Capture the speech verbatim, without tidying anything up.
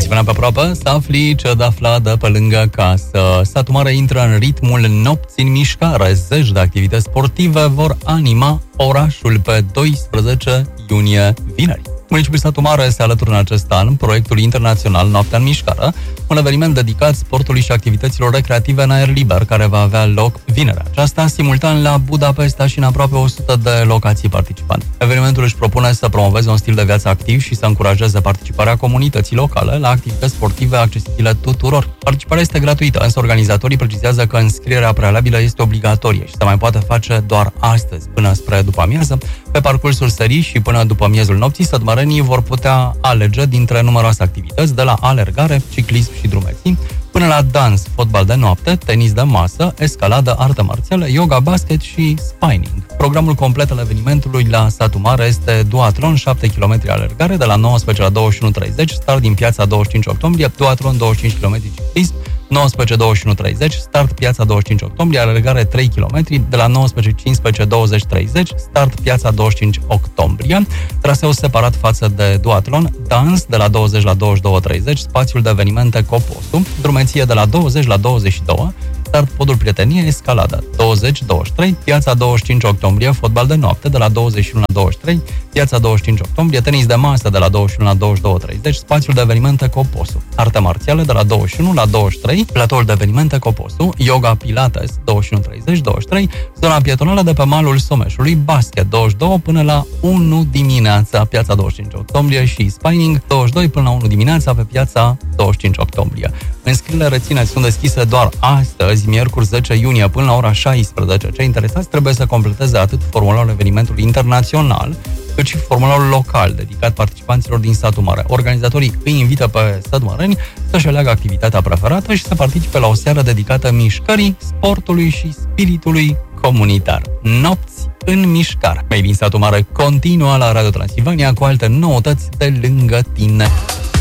Transilvania pe aproape, să afli ce de aflat de pe lângă casă. Satul Mare intră în ritmul nopții în mișcare. Zeci de activități sportive vor anima orașul pe doisprezece iunie, vineri. Municipiul Satul Mare se alătură în acest an proiectul internațional Noaptea în Mișcare, un eveniment dedicat sportului și activităților recreative în aer liber, care va avea loc vinerea aceasta, simultan la Budapesta și în aproape o sută de locații participante. Evenimentul își propune să promoveze un stil de viață activ și să încurajeze participarea comunității locale la activități sportive accesibile tuturor. Participarea este gratuită, însă organizatorii precizează că înscrierea prealabilă este obligatorie și se mai poate face doar astăzi, până spre după amiază. Pe parcursul serii și până după miezul nopții, sătmărenii vor putea alege dintre numeroase activități, de la alergare, ciclism și drumeții, până la dans, fotbal de noapte, tenis de masă, escaladă, artă marțială, yoga, basket și spinning. Programul complet al evenimentului la Satul Mare este duatlon, șapte kilometri alergare de la nouăsprezece la douăzeci și unu treizeci, start din piața douăzeci și cinci octombrie, duatlon douăzeci și cinci kilometri ciclism, nouăsprezece douăzeci și unu treizeci, start piața douăzeci și cinci octombrie, alergare trei kilometri de la nouăsprezece cincisprezece douăzeci treizeci, start piața douăzeci și cinci octombrie, traseu separat față de duatlon, dans de la douăzeci la douăzeci și doi treizeci, spațiul de evenimente Coposu, drumeție de la douăzeci la douăzeci și doi, start podul prietenie, escaladă douăzeci douăzeci și trei, piața douăzeci și cinci octombrie, fotbal de noapte de la douăzeci și unu la douăzeci și trei, piața douăzeci și cinci octombrie, tenis de masă de la douăzeci și unu la douăzeci și doi treizeci, spațiul de evenimente Coposu, arte marțiale de la douăzeci și unu la douăzeci și trei, platoul de evenimente Coposu, yoga pilates douăzeci și unu treizeci douăzeci și trei, zona pietonală de pe malul Someșului, basket douăzeci și doi până la unu dimineața, piața douăzeci și cinci octombrie și spinning douăzeci și doi până la unu dimineața pe piața douăzeci și cinci octombrie. Înscrierile, rețineți, sunt deschise doar astăzi, miercuri zece iunie, până la ora șaisprezece. Cei interesați trebuie să completeze atât formularul evenimentului internațional, cât și formularul local, dedicat participanților din Satul Mare. Organizatorii îi invită pe sătmăreni să-și aleagă activitatea preferată și să participe la o seară dedicată mișcării, sportului și spiritului comunitar. Nopți în mișcare. Mai bine, Satul Mare continuă la Radio Transilvania cu alte noutăți de lângă tine.